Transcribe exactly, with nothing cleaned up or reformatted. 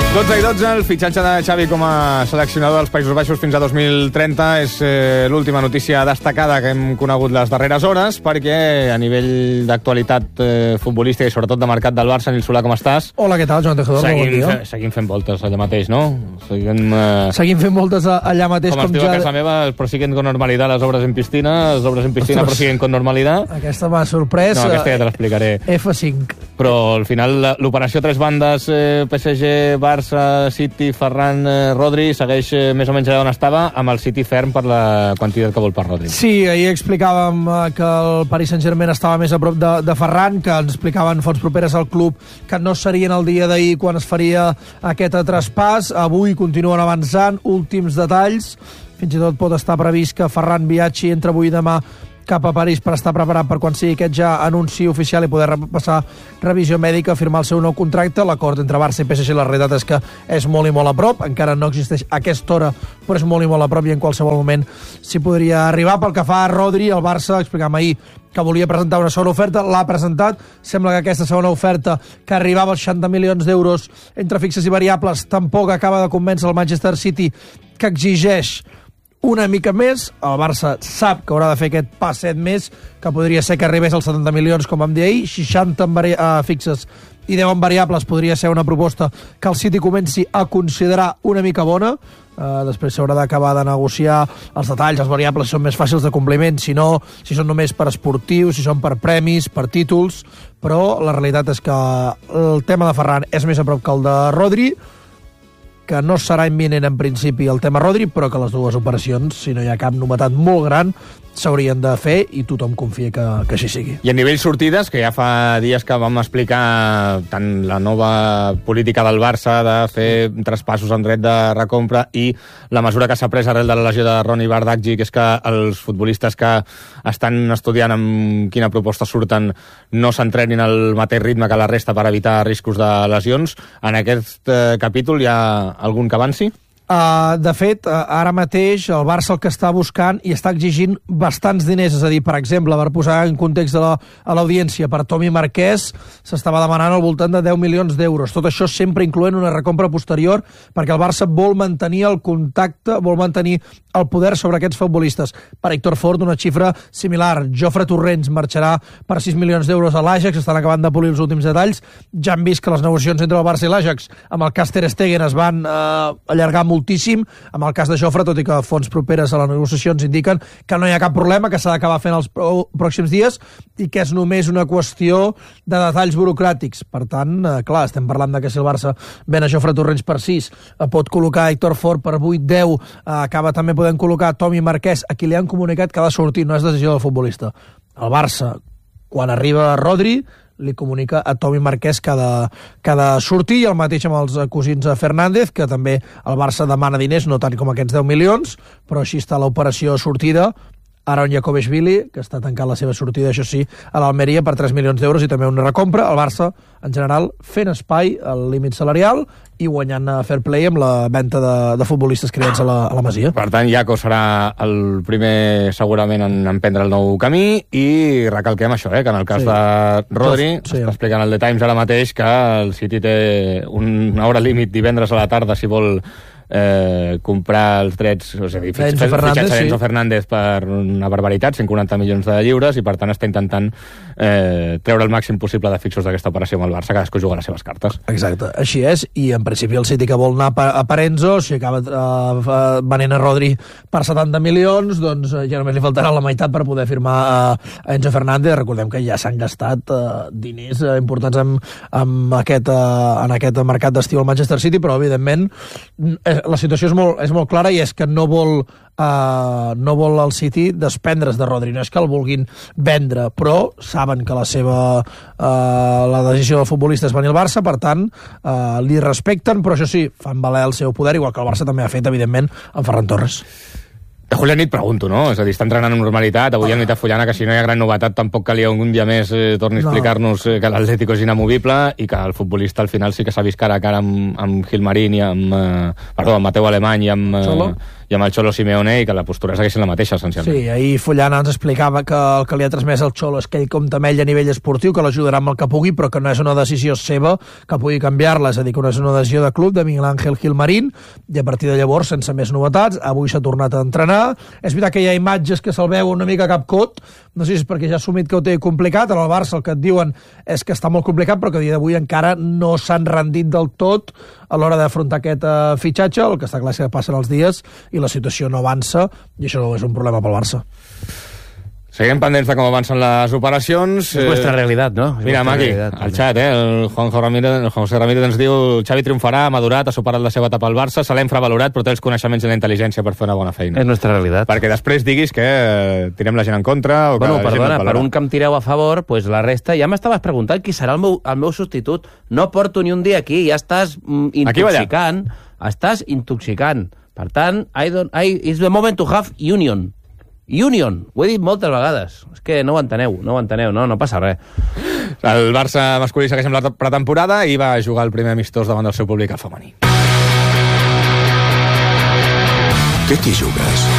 dotze i dotze, el fitxatge de Xavi com a seleccionador dels Països Baixos fins a dos mil trenta és eh, l'última notícia destacada que hem conegut les darreres hores, perquè a nivell d'actualitat eh, futbolística i sobretot de mercat del Barça, Nil Solà, com estàs? Hola, què tal, Joan Tejedor? Seguim, bon fe, seguim fent voltes allà mateix, no? Seguim, eh... seguim fent voltes allà mateix. Com, com es diu ja... a casa meva, prosiguen con normalitat les obres en piscina, les obres en piscina Ostres, prosiguen con normalitat. Aquesta m'ha sorprès. No, aquesta ja te l'explicaré. F cinc. Però al final l'operació tres bandes, eh, P S G, Barça, City, Ferran, eh, Rodri, segueix eh, més o menys allà on estava, amb el City ferm per la quantitat que vol per Rodri. Sí, ahir explicàvem eh, que el Paris Saint-Germain estava més a prop de, de Ferran, que ens explicaven fonts properes al club que no serien el dia d'ahir quan es faria aquest traspàs. Avui continuen avançant, últims detalls. Fins i tot pot estar previst que Ferran viatgi entre avui i demà cap a París per estar preparat per quan sigui aquest ja anunci oficial i poder passar revisió mèdica, firmar el seu nou contracte. L'acord entre Barça i P S G, la realitat és que és molt i molt a prop, encara no existeix a aquesta hora, però és molt i molt a prop i en qualsevol moment s'hi podria arribar. Pel que fa a Rodri, el Barça, explicàvem ahir que volia presentar una segona oferta, l'ha presentat. Sembla que aquesta segona oferta, que arribava als seixanta milions d'euros entre fixes i variables, tampoc acaba de convèncer el Manchester City, que exigeix una mica més. El Barça sap que haurà de fer aquest passet més, que podria ser que arribés als setanta milions, com vam dir ahir, seixanta en vari... uh, fixes i deu en variables. Podria ser una proposta que el City comenci a considerar una mica bona. Uh, després s'haurà d'acabar de negociar els detalls, els variables són més fàcils de compliment, si no, si són només per esportius, si són per premis, per títols, però la realitat és que el tema de Ferran és més a prop que el de Rodri, que no serà imminent en principi el tema Rodri, però que les dues operacions, si no hi ha cap novetat molt gran, s'haurien de fer i tothom confia que, que així sigui. I a nivell sortides, que ja fa dies que vam explicar tant la nova política del Barça de fer traspassos en dret de recompra i la mesura que s'ha pres arrel de la lesió de Ronny Bardghji, que és que els futbolistes que estan estudiant amb quina proposta surten no s'entrenin al mateix ritme que la resta per evitar riscos de lesions. En aquest eh, capítol hi ha algun que avanci? Uh, de fet, uh, ara mateix el Barça el que està buscant i està exigint bastants diners, és a dir, per exemple, per posar en context de la, a l'audiència, per Tomi Marquès s'estava demanant al voltant de deu milions d'euros. Tot això sempre incloent una recompra posterior, perquè el Barça vol mantenir el contacte, vol mantenir el poder sobre aquests futbolistes. Per Héctor Ford, una xifra similar. Jofre Torrents marxarà per sis milions d'euros a l'Ajax, estan acabant de polir els últims detalls. Ja hem vist que les negociacions entre el Barça i l'Ajax amb el cas Ter Stegen es van uh, allargar molt moltíssim. Amb el cas de Jofre, tot i que fonts properes a les negociacions indiquen que no hi ha cap problema, que s'ha d'acabar fent els pròxims dies i que és només una qüestió de detalls burocràtics. Per tant, eh, clar, estem parlant de que si el Barça ven a Jofre Torrents per sis, eh, pot col·locar Héctor Ford per vuit deu, eh, acaba també podent col·locar Tomi Marquès, a qui li han comunicat que ha de sortir, no és decisió del futbolista. El Barça, quan arriba Rodri, li comunica a Tomi Marquès que ha, de, que ha de sortir, i el mateix amb els cosins Fernández, que també el Barça demana diners, no tant com aquests deu milions, però així està l'operació sortida. Aaron Jakoveshvili, que està tancant la seva sortida, això sí, a l'Almeria per tres milions d'euros i també una recompra. El Barça, en general, fent espai al límit salarial i guanyant a fair play amb la venda de, de futbolistes creats a la, a la Masia. Per tant, Jaco serà el primer, segurament, en emprendre el nou camí, i recalquem això, eh, que en el cas sí. de Rodri, sí. està explicant el The Times ara mateix que el City té una hora límit divendres a la tarda si vol Eh, comprar els drets, és a dir, Enzo Fernández, Enzo sí. Fernández per una barbaritat, cent quaranta milions de lliures, i per tant està intentant eh, treure el màxim possible de fixos d'aquesta operació amb el Barça, cadascú juga les seves cartes. Exacte, així és, i en principi el City que vol anar a per Enzo, si acaba uh, venent a Rodri per setanta milions, doncs uh, ja només li faltarà la meitat per poder firmar uh, a Enzo Fernández. Recordem que ja s'han gastat uh, diners uh, importants en, en, aquest, uh, en aquest mercat d'estiu al Manchester City, però evidentment eh, la situació és molt, és molt clara, i és que no vol, uh, no vol el City desprendre's de Rodri. No és que el vulguin vendre, però saben que la seva uh, la decisió del futbolista és venir al Barça, per tant uh, li respecten, però això sí, fan valer el seu poder, igual que el Barça també ha fet, evidentment, amb Ferran Torres. De Julián et pregunto, no? És a dir, està entrenant amb normalitat, avui en Nita Fullana, que si no hi ha gran novetat tampoc calia un dia més eh, torni a explicar-nos no. que l'Atlético és inamovible i que el futbolista al final sí que s'ha vist cara a cara amb, amb Gilmarín i amb, eh, perdó, amb Mateu Alemany i amb, eh, i amb el Xolo Simeone i que la postura segueix la mateixa, essencialment. Sí, ahir Fullana ens explicava que el que li ha transmès el Xolo és que ell compta amb ell a nivell esportiu, que l'ajudarà amb el que pugui, però que no és una decisió seva que pugui canviar-la, és a dir, que no és una decisió de club de Miguel Ángel Gilmarín, i a partir de llavors, sense més novetats, avui s'ha tornat a entrenar. És veritat que hi ha imatges que se'l veu una mica cap cot, no sé si és perquè ja ha assumit que ho té complicat, al Barça el que et diuen és que està molt complicat, però que a dia d'avui encara no s'han rendit del tot a l'hora d'afrontar aquest uh, fitxatge. El que està clar és que passen els dies i la situació no avança, i això és un problema pel Barça. Seguim pendents de com avancen les operacions. És vuestra realitat, no? És Mira, Maki, al xat, eh? El Juanjo Ramírez, el José Ramírez ens diu Xavi triomfarà, ha madurat, ha superat la seva etapa al Barça, se l'ha infravalorat, però té els coneixements i la intel·ligència per fer una bona feina. És nostra realitat. Perquè després diguis que tirem la gent en contra o que bueno, la perdona, gent no per un que em tireu a favor, pues la resta... Ja m'estaves preguntant qui serà el meu, el meu substitut. No porto ni un dia aquí, ja estàs mm, intoxicant. Estàs intoxicant. Per tant, I don't, I, it's the moment to have union. Union, ho he dit moltes vegades. És que no ho enteneu, no ho enteneu, no, no passa res. El Barça masculí segueix amb la pretemporada i va jugar el primer amistós davant del seu públic al femení. Tu t'hi jugues?